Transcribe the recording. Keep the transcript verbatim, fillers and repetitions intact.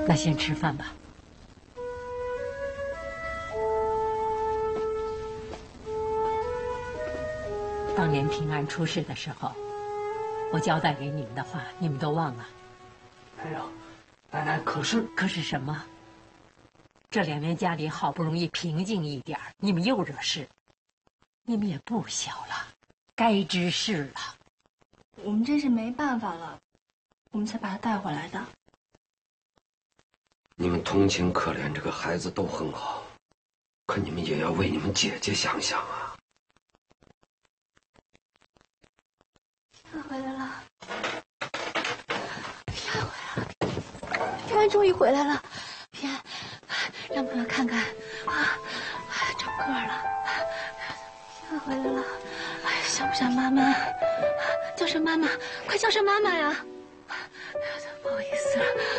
那先吃饭吧。当年平安出事的时候，我交代给你们的话，你们都忘了。 没有，奶奶，可是可是什么？这两年家里好不容易平静一点，你们又惹事，你们也不小了，该知事了。 我们真是没办法了，我们才把他带回来的。 你们同情可怜这个孩子都很好，可你们也要为你们姐姐想想啊。 平安回来了，平安回来了，平安终于回来了，平安，让妈妈看看啊，长个儿了，平安回来了，哎，想不想妈妈？叫声妈妈，快叫声妈妈呀！不好意思了。